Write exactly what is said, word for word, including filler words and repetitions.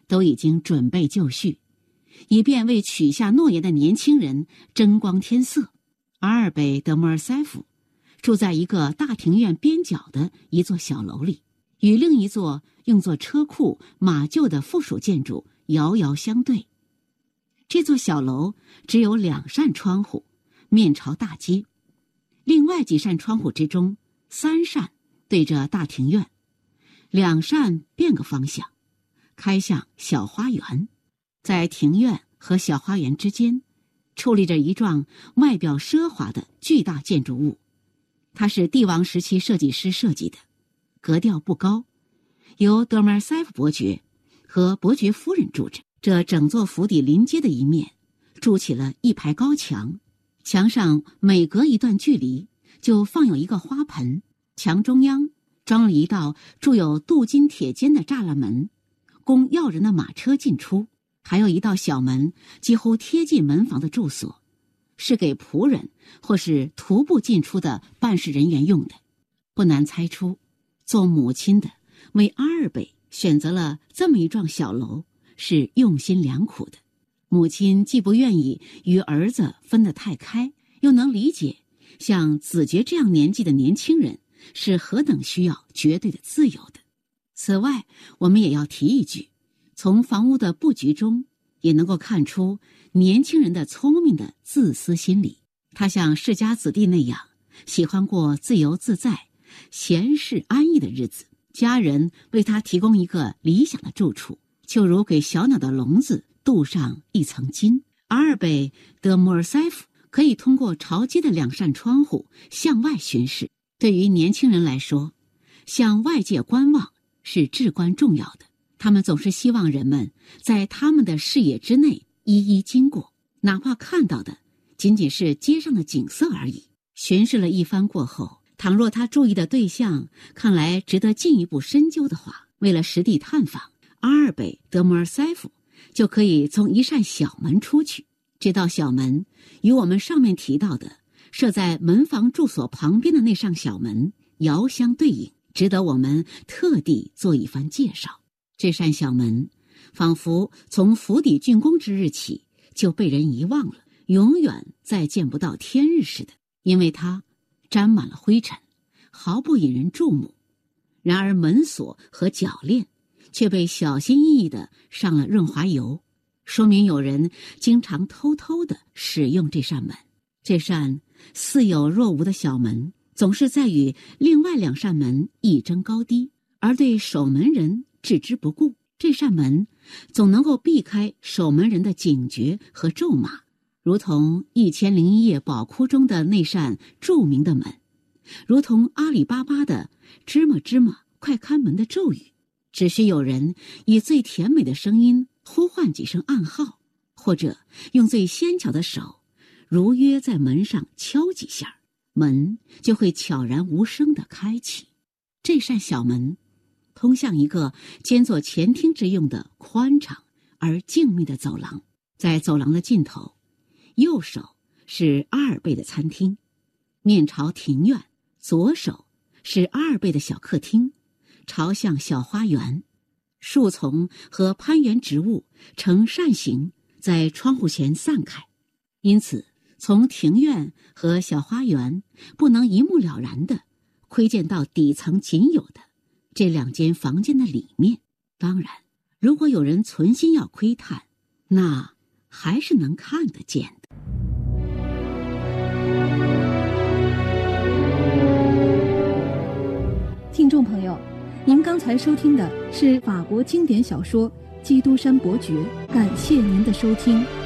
都已经准备就绪，以便为许下诺言的年轻人争光添色。阿尔贝·德·莫尔塞夫住在一个大庭院边角的一座小楼里，与另一座用作车库、马厩的附属建筑遥遥相对。这座小楼只有两扇窗户，面朝大街，另外几扇窗户之中，三扇对着大庭院，两扇变个方向，开向小花园。在庭院和小花园之间，矗立着一幢外表奢华的巨大建筑物，它是帝王时期设计师设计的，格调不高，由德·莫尔塞夫伯爵和伯爵夫人住着。这整座府邸临街的一面筑起了一排高墙，墙上每隔一段距离就放有一个花盆，墙中央装了一道铸有镀金铁尖的栅栏门，供要人的马车进出，还有一道小门几乎贴近门房的住所，是给仆人或是徒步进出的办事人员用的。不难猜出，做母亲的为阿尔贝选择了这么一幢小楼是用心良苦的。母亲既不愿意与儿子分得太开，又能理解像子爵这样年纪的年轻人是何等需要绝对的自由的。此外，我们也要提一句，从房屋的布局中也能够看出年轻人的聪明的自私心理。他像世家子弟那样喜欢过自由自在、闲适安逸的日子，家人为他提供一个理想的住处，就如给小鸟的笼子镀上一层金。阿尔贝·德·莫尔塞夫可以通过朝街的两扇窗户向外巡视。对于年轻人来说，向外界观望是至关重要的。他们总是希望人们在他们的视野之内一一经过，哪怕看到的仅仅是街上的景色而已。巡视了一番过后，倘若他注意的对象看来值得进一步深究的话，为了实地探访，阿尔贝·德·莫尔塞夫就可以从一扇小门出去。这道小门与我们上面提到的设在门房住所旁边的那扇小门遥相对应，值得我们特地做一番介绍。这扇小门仿佛从府邸竣工之日起就被人遗忘了，永远再见不到天日似的，因为它沾满了灰尘，毫不引人注目。然而门锁和铰链却被小心翼翼地上了润滑油，说明有人经常偷偷地使用这扇门。这扇似有若无的小门总是在与另外两扇门一争高低，而对守门人置之不顾。这扇门总能够避开守门人的警觉和咒骂，如同《一千零一夜》宝库中的那扇著名的门，如同阿里巴巴的芝麻芝麻快开门的咒语。只需有人以最甜美的声音呼唤几声暗号，或者用最纤巧的手如约在门上敲几下，门就会悄然无声地开启。这扇小门通向一个兼作前厅之用的宽敞而静谧的走廊，在走廊的尽头，右手是阿尔贝的餐厅，面朝庭院；左手是阿尔贝的小客厅，朝向小花园。树丛和攀援植物呈扇形在窗户前散开，因此从庭院和小花园不能一目了然地窥见到底层仅有的这两间房间的里面。当然，如果有人存心要窥探，那还是能看得见的。 听众朋友，您刚才收听的是法国经典小说《基督山伯爵》，感谢您的收听。